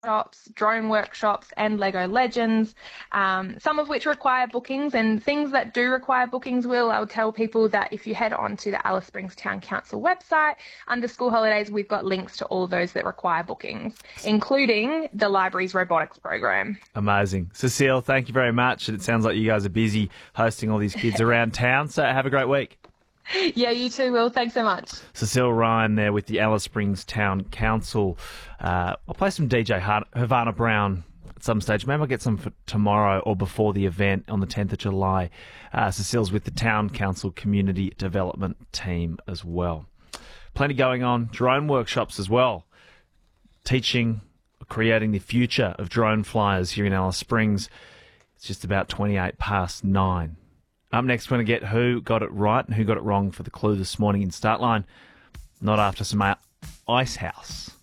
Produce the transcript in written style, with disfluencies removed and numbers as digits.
shops, drone workshops, and Lego Legends, some of which require bookings. And things that do require bookings, I'll tell people that if you head on to the Alice Springs Town Council website, under school holidays, we've got links to all of those that require bookings, including the library's robotics program. Amazing. Cecile, thank you very much. It sounds like you guys are busy hosting all these kids around town, so have a great week. Yeah, you too, Will. Thanks so much. Cecile Ryan there with the Alice Springs Town Council. I'll play some DJ Havana Brown at some stage. Maybe I'll get some for tomorrow or before the event on the 10th of July. Cecile's with the Town Council Community Development Team as well. Plenty going on. Drone workshops as well. Teaching, creating the future of drone flyers here in Alice Springs. It's just about 9:28. Up next, we're going to get who got it right and who got it wrong for the clue this morning in Startline. Not after some Icehouse.